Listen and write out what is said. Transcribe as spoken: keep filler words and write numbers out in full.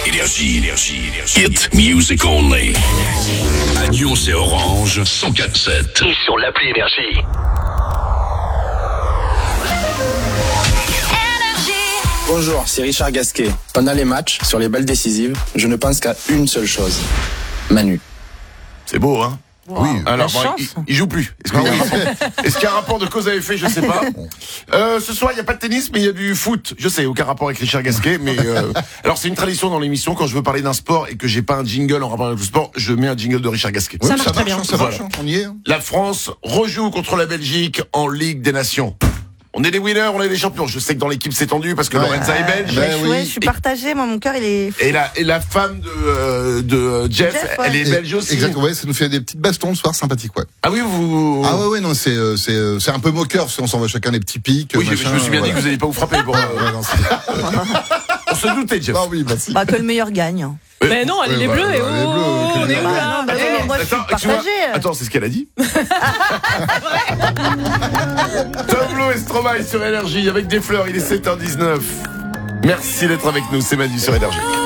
Énergie, énergie, énergie. Hit music only. À Nyon, c'est Orange, cent quatre sept. Et sur l'appli Énergie. Bonjour, c'est Richard Gasquet. Pendant les matchs, sur les balles décisives, je ne pense qu'à une seule chose. Manu. C'est beau, hein? Wow. Oui. Alors, bon, il, il joue plus. Est-ce qu'il y, est-ce qu'il y a un rapport de cause à effet? Je sais pas. Euh, ce soir, il n'y a pas de tennis, mais il y a du foot. Je sais, aucun rapport avec Richard Gasquet, mais euh, alors c'est une tradition dans l'émission. Quand je veux parler d'un sport et que j'ai pas un jingle en rapport avec le sport, je mets un jingle de Richard Gasquet. Ça Oui, marche très bien. Ça marche, Voilà. on y est. La France rejoue contre la Belgique en Ligue des Nations. On est des winners, on est des champions. Je sais que dans l'équipe c'est tendu parce que Ouais. Lorenza est belge. Ben oui. Ouais, je suis partagée, moi mon cœur il est... Et la, et la femme de, euh, de Jeff, Jeff, ouais. elle est Et- belge aussi. Exactement, ouais, ça nous fait des petites bastons le soir sympathiques, ouais. Ah oui, vous. Ah ouais, ouais, non, c'est, euh, c'est, euh, c'est un peu moqueur, parce qu'on s'envoie chacun des petits pics. Oui, je, machin, je me suis bien dit voilà. que vous n'alliez pas vous frapper. Bon, euh, Ouais, non, c'est- on se doutait, Jeff. Ah oui, bah si. Bah que le meilleur gagne. Mais non, elle Ouais, est bah, bleue bah, et elle est bleue, oh, que on le est meilleur là. gagne. Bah oui, mais moi, je suis tu vois- partagée. attends, c'est ce qu'elle a dit. Tableau et Stromae sur Énergie avec des fleurs, il est sept heures dix-neuf. Merci d'être avec nous, c'est Manu sur Énergie.